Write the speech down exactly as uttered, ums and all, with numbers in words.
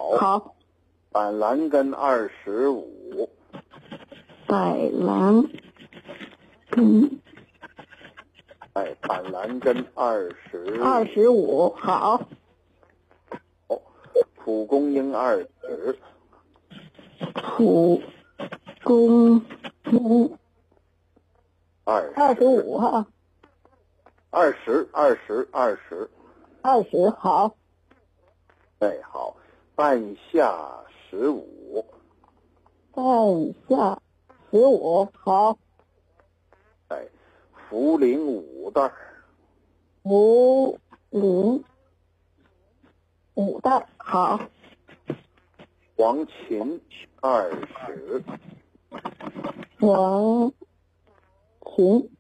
好。 板蓝根二十五。 板蓝根。 哎，板蓝根二十。 二十五，好。 哦，蒲公英二十。 蒲公英。 二二十五哈。 二十，二十，二十。 二十，好。 哎，好。半夏十五。 半夏十五，好。 哎，茯苓五袋。 茯苓五袋，好。 黄芩二十。 黄芩